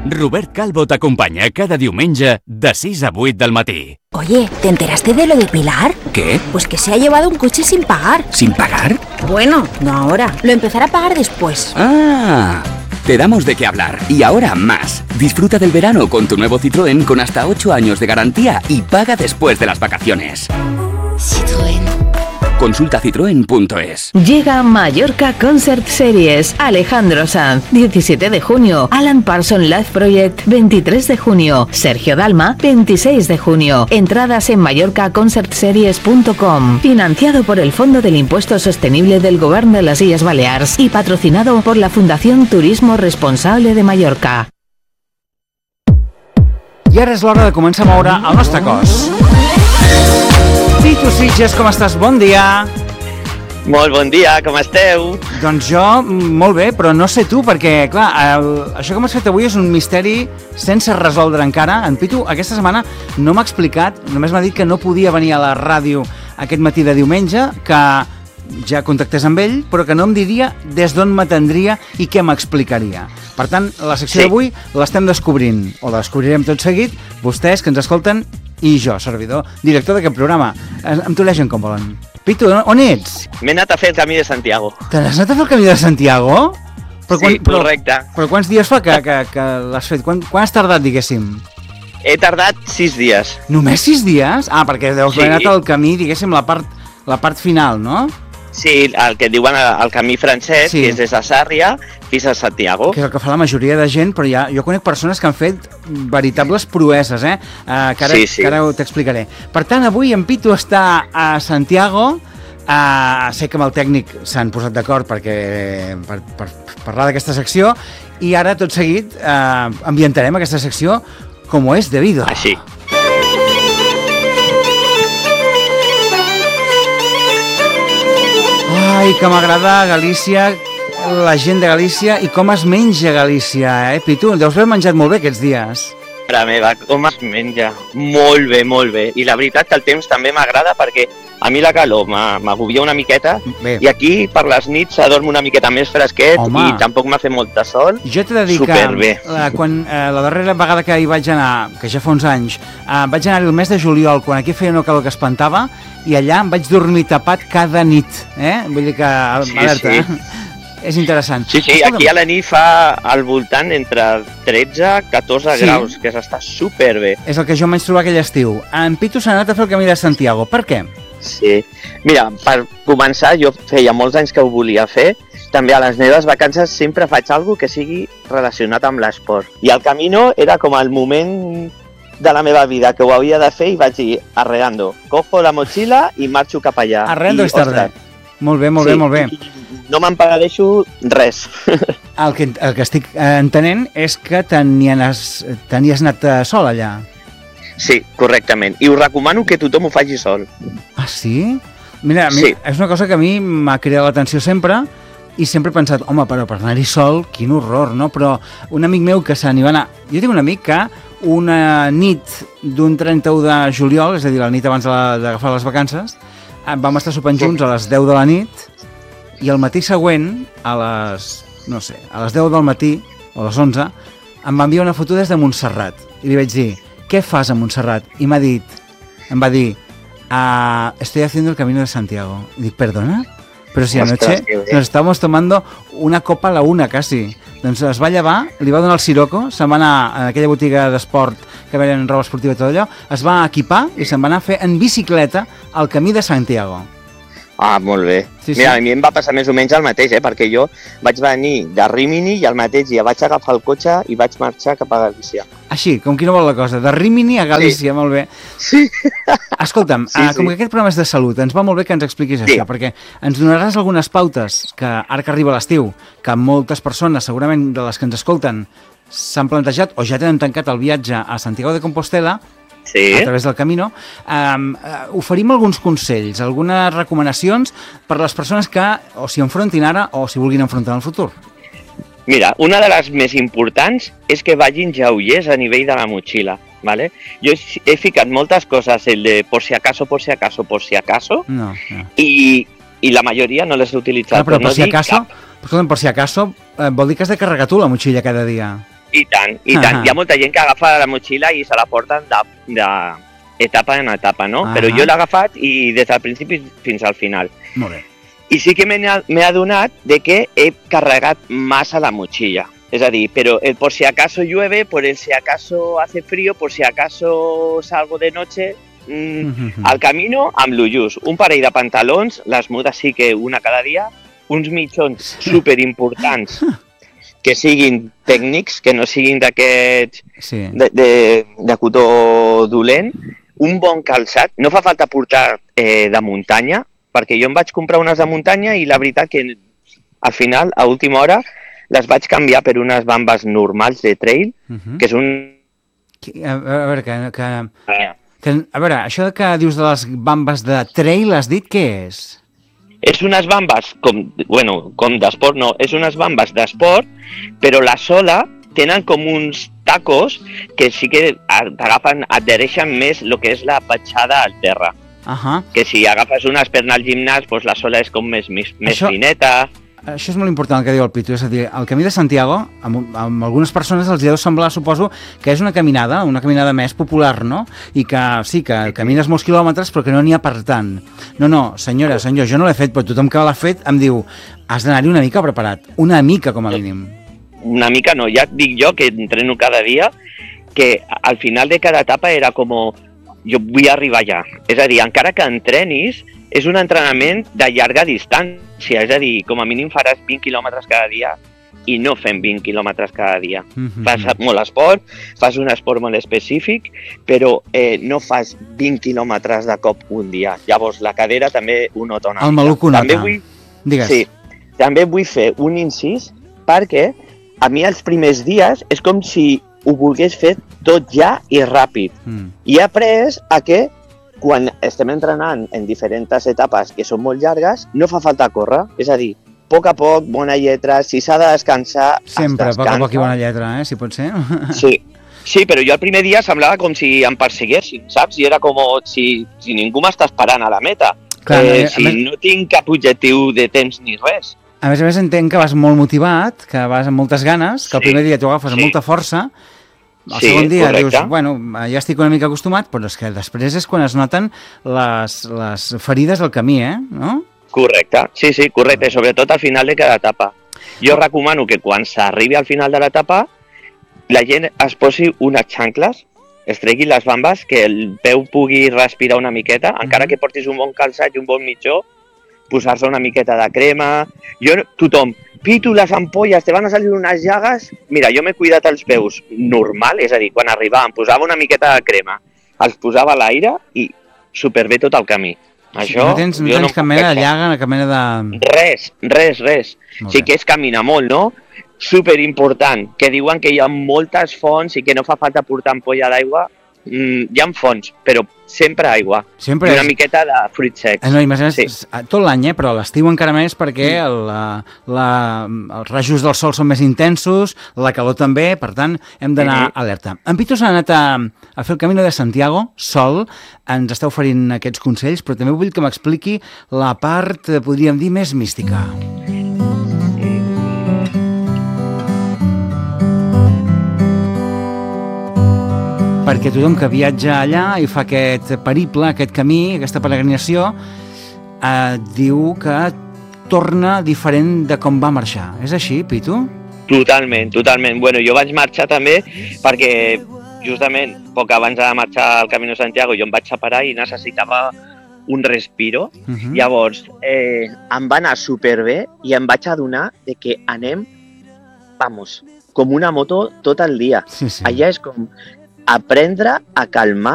Robert Calvo t'acompanya cada diumenge de 6 a 8 del matí. Oye, ¿te enteraste de lo de Pilar? ¿Qué? Pues que se ha llevado un coche sin pagar. ¿Sin pagar? Bueno, no ahora. Lo empezará a pagar después. ¡Ah! Te damos de qué hablar. Y ahora más. Disfruta del verano con tu nuevo Citroën con hasta 8 años de garantía y paga después de las vacaciones. Citroën. Consulta citroen.es. Llega Mallorca Concert Series. Alejandro Sanz, 17 de junio. Alan Parsons Live Project, 23 de junio. Sergio Dalma, 26 de junio. Entradas en mallorcaconcertseries.com. Financiado por el Fondo del Impuesto Sostenible del Govern de les Illes Balears y patrocinado por la Fundación Turismo Responsable de Mallorca. I ara és l'hora de començar a moure el nostre cos. Pitu Sitges, com estàs? Bon dia. Molt bon dia, com esteu? Doncs jo, molt bé, però no sé tu, perquè, clar, això que m'has fet avui és un misteri sense resoldre encara. En Pitu, aquesta setmana no m'ha explicat, només m'ha dit que no podia venir a la ràdio aquest matí de diumenge, que ja contactés amb ell, però que no em diria des d'on m'atendria i què m'explicaria. Per tant, la secció d'avui l'estem descobrint, o la descobrirem tot seguit, vostès que ens escolten i jo, servidor, director d'aquest programa. Em tolegen com volen. Pitu, on ets? M'he anat a fer el Camí de Santiago. Te n'has anat a fer el Camí de Santiago? Sí, correcte. Però quants dies fa que l'has fet? Quan has tardat, diguéssim? He tardat 6 dies. Només 6 dies? Ah, perquè deus haver anat al camí, diguéssim, la part final, no? Sí, el que diuen el camí francès, que és des de Sàrria fins a Santiago. Que és el que fa la majoria de gent, però jo conec persones que han fet veritables proeses, que ara t'explicaré. Per tant, avui en Pitu està a Santiago. Sé que amb el tècnic s'han posat d'acord per parlar d'aquesta secció i ara, tot seguit, ambientarem aquesta secció com és debido. Així. Ai, que m'agrada Galícia, la gent de Galícia i com es menja Galícia, Pitu? Deus haver menjat molt bé aquests dies. Mare meva, com es menja? Molt bé, molt bé. I la veritat que el temps també m'agrada perquè a mi la calor m'agobia una miqueta i aquí per les nits s'adorm una miqueta més fresquet i tampoc m'ha fet molta sol. Jo t'he de dir que quan la darrera vegada que hi vaig anar, que ja fa uns anys, vaig anar el mes de juliol, quan aquí feia una calor que espantava, i allà em vaig dormir tapat cada nit, Vull dir que, alerta, És interessant. Sí, aquí a la nit fa al voltant entre 13-14 graus, que s'està superbé. És el que jo em vaig trobar aquell estiu. En Pitu s'ha anat a fer el Camí de Santiago. Per què? Sí. Mira, per començar, jo feia molts anys que ho volia fer. També a les meves vacances sempre faig alguna que sigui relacionat amb l'esport. I el Camino era com el moment de la meva vida que ho havia de fer i vaig dir, arreando, cojo la mochila i marxo cap allà. Arreando és tarda. Molt bé, molt bé. No m'empegadeixo res. El que estic entenent és que te n'hi has anat sol allà. Sí, correctament. I us recomano que tothom ho faci sol. Ah, sí? Mira, és una cosa que a mi m'ha cridat l'atenció sempre i sempre he pensat, home, però per anar-hi sol, quin horror, no? Però un amic meu que se n'hi va anar... Jo tinc un amic que una nit d'un 31 de juliol, és a dir, la nit abans d'agafar les vacances, vam estar sopant junts a les 10 de la nit i el matí següent, a les 10 del matí, o a les 11, em va enviar una foto des de Montserrat. I li vaig dir, què fas a Montserrat? I em va dir, estoy haciendo el Camino de Santiago. I dic, ¿perdona? Pero si anoche nos estábamos tomando una copa a la una, casi. Doncs es va llevar, li va donar el siroco, se'n va anar a aquella botiga d'esport que venen roba esportiva i tot allò, es va equipar i se'n va anar a fer en bicicleta el Camí de Santiago. Ah, molt bé. Mira, a mi em va passar més o menys el mateix, perquè jo vaig venir de Rímini i al mateix dia vaig agafar el cotxe i vaig marxar cap a Galícia. Així, com qui no vol la cosa, de Rímini a Galícia, molt bé. Sí. Escolta'm, com que aquest programa és de salut, ens va molt bé que ens expliquis això, perquè ens donaràs algunes pautes que ara que arriba l'estiu, que moltes persones, segurament de les que ens escolten, s'han plantejat o ja tenen tancat el viatge a Santiago de Compostela, a través del Camino, oferim alguns consells, algunes recomanacions per a les persones que o s'hi enfrontin ara o s'hi vulguin enfrontar en el futur. Mira, una de les més importants és que vagin lleugers a nivell de la motxilla, ¿vale? Jo he ficat moltes coses, el de por si acaso, no. I la majoria no les he utilitzat. Però por si acaso vol dir que has de carregar tu la motxilla cada dia. I tant. Hi ha molta gent que agafa la motxilla i se la porten d'etapa en etapa, no? Però jo l'he agafat i des del principi fins al final. Molt bé. I sí que m'he adonat de que he carregat massa la motxilla. Es a dir, pero el por si acaso llueve, por el si acaso hace frío, por si acaso salgo de noche, al camino amb lo just. Un parell de pantalons, les mudes sí que una cada dia, uns mitjons superimportants que siguin tècnics, que no siguin d'aquests de cotó dolent, un bon calçat. No fa falta portar de muntanya, perquè jo em vaig comprar unes de muntanya i la veritat que al final, a última hora, les vaig canviar per unes bambes normals de trail, que és un... A veure, això que dius de les bambes de trail, has dit què és? És unes bambes, com d'esport, no, és unes bambes d'esport, però la sola tenen com uns tacos que sí que t'agafen, adhereixen més el que és la petjada al terra. Que si agafes unes per anar al gimnàs, doncs la sola és com més fineta... Això és molt important el que diu el Pitu, és a dir, el Camí de Santiago, amb algunes persones els deu semblar, suposo, que és una caminada més popular, no? I que sí, que camines molts quilòmetres però que no n'hi ha per tant. No, senyora, senyor, jo no l'he fet, però tothom que l'ha fet em diu has d'anar-hi una mica preparat, una mica com a mínim. Una mica no, ja et dic jo que entreno cada dia, que al final de cada etapa era com jo vull arribar allà. És a dir, encara que entrenis, és un entrenament de llarga distància, és a dir, com a mínim faràs 20 quilòmetres cada dia i no fem 20 quilòmetres cada dia. Fas molt esport, fas un esport molt específic, però no fas 20 quilòmetres de cop un dia. Llavors, la cadera també ho nota una mica. El maluc ho nota. Digues. Sí, també vull fer un incís perquè a mi els primers dies és com si ho volgués fer tot ja i ràpid. I he après a que quan estem entrenant en diferents etapes que són molt llargues, no fa falta córrer. És a dir, a poc, bona lletra, si s'ha de descansar, sempre, a poc i bona lletra, si pot ser. Sí, però jo el primer dia semblava com si em persiguessin, saps? I era com si ningú m'està esperant a la meta. No tinc cap objectiu de temps ni res. A més, entenc que vas molt motivat, que vas amb moltes ganes, que el primer dia t'ho agafes amb molta força. El segon dia dius, ja estic una mica acostumat, però és que després és quan es noten les ferides del camí, no? Correcte, sí, correcte, sobretot al final de cada etapa. Jo recomano que quan s'arribi al final de l'etapa, la gent es posi unes xancles, es tregui les bambes, que el peu pugui respirar una miqueta, encara que portis un bon calçat i un bon mitjó, posar-se una miqueta de crema. Tothom, Pitu, les ampolles, te van a salir unes llagues. Mira, jo m'he cuidat els peus normal, és a dir, quan arribava em posava una miqueta de crema, els posava a l'aire i superbé tot el camí. Això, no tens cap mena de llaga, cap mena de... Res. Sí que és caminar molt, no? Superimportant, que diuen que hi ha moltes fonts i que no fa falta portar ampolla d'aigua. Hi ha fonts, però sempre aigua. I una miqueta de fruits secs. No, imagina't, tot l'any, però a l'estiu encara més perquè els rajos del sol són més intensos, la calor també, per tant, hem d'anar alerta. En Pitu s'ha anat a fer el Camino de Santiago, sol, ens està oferint aquests consells, però també vull que m'expliqui la part, podríem dir, més mística. Perquè tothom que viatja allà i fa aquest periple, aquest camí, aquesta peregrinació, diu que torna diferent de com va marxar. És així, Pitu? Totalment. Bueno, jo vaig marxar també perquè justament poc abans de marxar al Camino de Santiago jo em vaig separar i necessitava un respiro. Llavors, em va anar superbé i em vaig adonar de que anem, com una moto tot el dia. Allà és com aprendre a calmar